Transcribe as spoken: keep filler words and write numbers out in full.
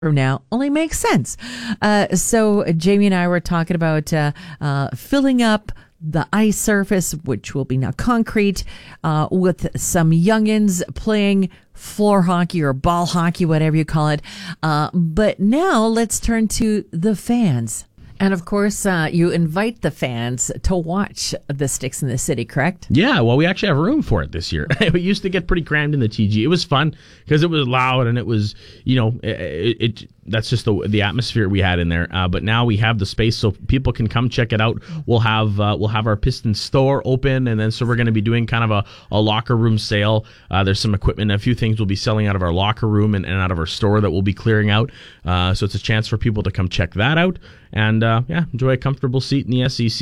from now only makes sense. Uh, so Jamie and I were talking about uh, uh, filling up the ice surface, which will be now concrete, uh, with some youngins playing floor hockey or ball hockey, whatever you call it. Uh, but now let's turn to the fans. And of course, uh, you invite the fans to watch the Sticks in the City, correct? Yeah, well, we actually have room for it this year. It used to get pretty crammed in the T G. It was fun because it was loud and it was, you know, it, it that's just the the atmosphere we had in there. Uh, but now we have the space so people can come check it out. We'll have uh, we'll have our Piston store open, and then so we're going to be doing kind of a, a locker room sale. Uh, there's some equipment, a few things we'll be selling out of our locker room and, and out of our store that we'll be clearing out. Uh, so it's a chance for people to come check that out and uh, yeah, enjoy a comfortable seat in the S E C.